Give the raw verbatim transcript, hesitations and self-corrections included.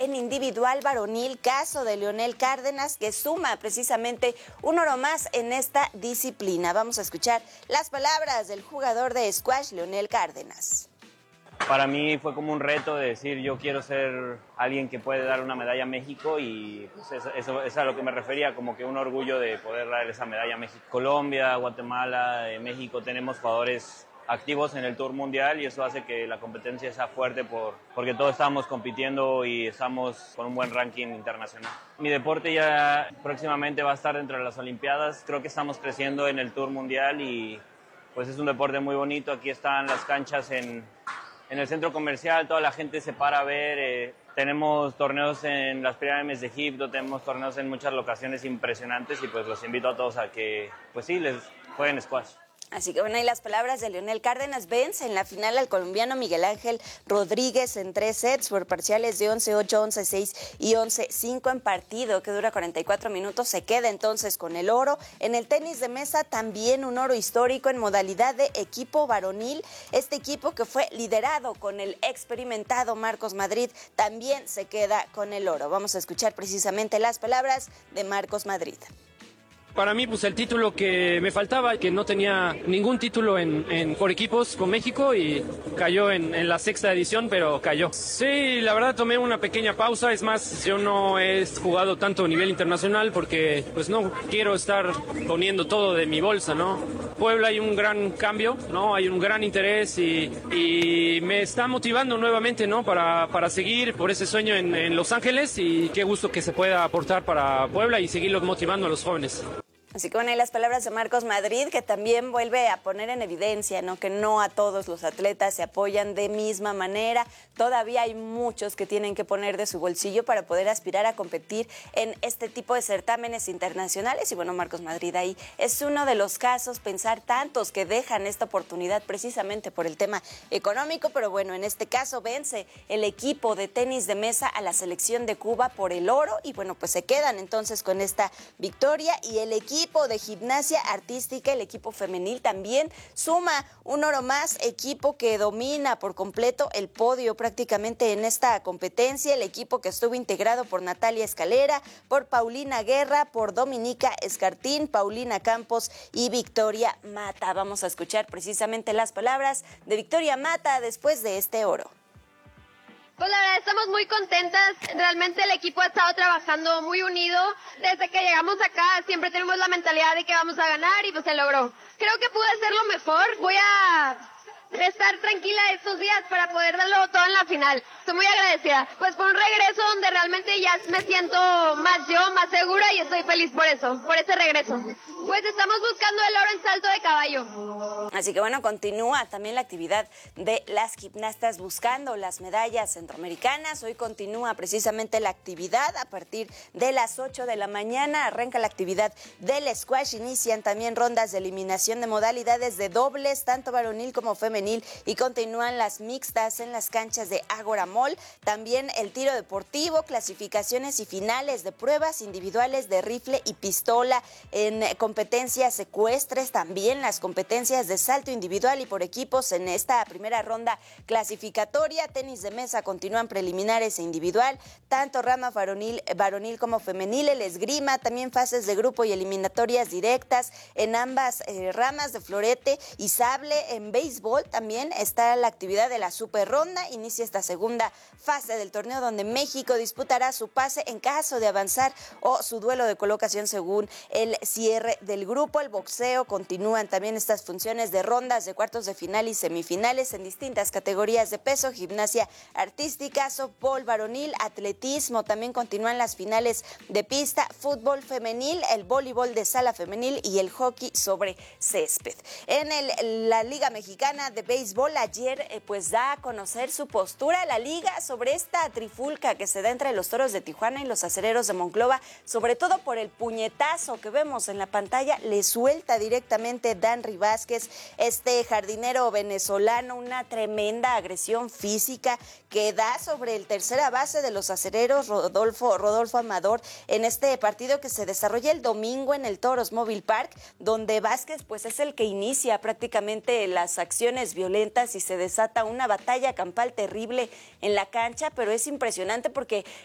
en individual varonil, caso de Leonel Cárdenas, que suma precisamente un oro más en esta disciplina. Vamos a escuchar las palabras del jugador de squash, Leonel Cárdenas. Para mí fue como un reto de decir yo quiero ser alguien que puede dar una medalla a México y pues eso, eso es a lo que me refería, como que un orgullo de poder dar esa medalla a México. Colombia, Guatemala, eh, México tenemos jugadores activos en el Tour Mundial y eso hace que la competencia sea fuerte por, porque todos estamos compitiendo y estamos con un buen ranking internacional. Mi deporte ya próximamente va a estar dentro de las Olimpiadas, creo que estamos creciendo en el Tour Mundial y pues es un deporte muy bonito. Aquí están las canchas en... En el centro comercial toda la gente se para a ver, eh, tenemos torneos en las pirámides de Egipto, tenemos torneos en muchas locaciones impresionantes y pues los invito a todos a que, pues sí, les jueguen squash. Así que bueno, y las palabras de Leonel Cárdenas. Vence en la final al colombiano Miguel Ángel Rodríguez en tres sets por parciales de once ocho, once seis y once cinco en partido que dura cuarenta y cuatro minutos. Se queda entonces con el oro. En el tenis de mesa también un oro histórico en modalidad de equipo varonil. Este equipo que fue liderado con el experimentado Marcos Madrid también se queda con el oro. Vamos a escuchar precisamente las palabras de Marcos Madrid. Para mí, pues el título que me faltaba, que no tenía ningún título en, en por equipos con México y cayó en, en la sexta edición, pero cayó. Sí, la verdad tomé una pequeña pausa, es más, yo no he jugado tanto a nivel internacional porque pues no quiero estar poniendo todo de mi bolsa, ¿no? Puebla hay un gran cambio, ¿no? Hay un gran interés y, y me está motivando nuevamente, ¿no? Para, para seguir por ese sueño en, en Los Ángeles y qué gusto que se pueda aportar para Puebla y seguirlos motivando a los jóvenes. Así que bueno, ahí las palabras de Marcos Madrid, que también vuelve a poner en evidencia, ¿no?, que no a todos los atletas se apoyan de misma manera. Todavía hay muchos que tienen que poner de su bolsillo para poder aspirar a competir en este tipo de certámenes internacionales. Y bueno, Marcos Madrid ahí es uno de los casos, pensar tantos que dejan esta oportunidad precisamente por el tema económico. Pero bueno, en este caso vence el equipo de tenis de mesa a la selección de Cuba por el oro. Y bueno, pues se quedan entonces con esta victoria. Y el equipo equipo de gimnasia artística, el equipo femenil, también suma un oro más, equipo que domina por completo el podio prácticamente en esta competencia, el equipo que estuvo integrado por Natalia Escalera, por Paulina Guerra, por Dominica Escartín, Paulina Campos y Victoria Mata. Vamos a escuchar precisamente las palabras de Victoria Mata después de este oro. Pues la verdad estamos muy contentas, realmente el equipo ha estado trabajando muy unido, desde que llegamos acá siempre tenemos la mentalidad de que vamos a ganar y pues se logró. Creo que pude hacerlo mejor, voy a estar tranquila estos días para poder darlo todo en la final. Estoy muy agradecida, pues fue un regreso donde realmente ya me siento más yo, más segura y estoy feliz por eso, por ese regreso. Pues estamos buscando el oro en salto de caballo. Así que bueno, continúa también la actividad de las gimnastas buscando las medallas centroamericanas. Hoy continúa precisamente la actividad a partir de las ocho de la mañana. Arranca la actividad del squash. Inician también rondas de eliminación de modalidades de dobles, tanto varonil como femenil, y continúan las mixtas en las canchas de Ágora Mall. También el tiro deportivo, clasificaciones y finales de pruebas individuales de rifle y pistola en competencias ecuestres, también las competencias de salto individual y por equipos en esta primera ronda clasificatoria. Tenis de mesa continúan preliminares e individual, tanto rama varonil, varonil como femenil. El esgrima, también fases de grupo y eliminatorias directas en ambas eh, ramas de florete y sable. En béisbol también está la actividad de la super ronda. Inicia esta segunda fase del torneo donde México disputará su pase en caso de avanzar o su duelo de colocación según el cierre del grupo. El boxeo, continúan también estas funciones de rondas de cuartos de final y semifinales en distintas categorías de peso. Gimnasia artística, softball varonil, atletismo, también continúan las finales de pista, fútbol femenil, el voleibol de sala femenil y el hockey sobre césped. En el, la Liga Mexicana de Béisbol, ayer eh, pues da a conocer su postura la liga sobre esta trifulca que se da entre los Toros de Tijuana y los Acereros de Monclova, sobre todo por el puñetazo que vemos en la pantalla. Le suelta directamente Danry Vázquez, este jardinero venezolano, una tremenda agresión física que da sobre el tercera base de los Acereros, Rodolfo, Rodolfo Amador, en este partido que se desarrolla el domingo en el Toros Mobile Park, donde Vázquez pues es el que inicia prácticamente las acciones violentas y se desata una batalla campal terrible en la cancha. Pero es impresionante porque